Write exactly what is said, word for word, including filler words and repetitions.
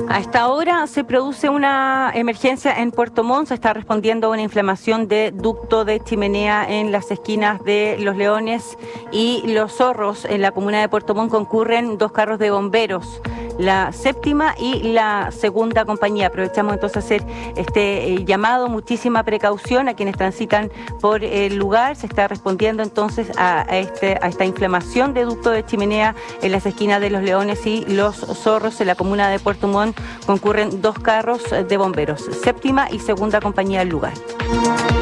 A esta hora se produce una emergencia en Puerto Montt, se está respondiendo a una inflamación de ducto de chimenea en las esquinas de Los Leones y Los Zorros. En la comuna de Puerto Montt concurren dos carros de bomberos, la séptima y la segunda compañía. Aprovechamos entonces a hacer este eh, llamado, muchísima precaución a quienes transitan por el lugar. Se está respondiendo entonces a, a, este, a esta inflamación de ducto de chimenea en las esquinas de Los Leones y Los Zorros. En la comuna de Puerto Montt concurren dos carros de bomberos, séptima y segunda compañía del lugar.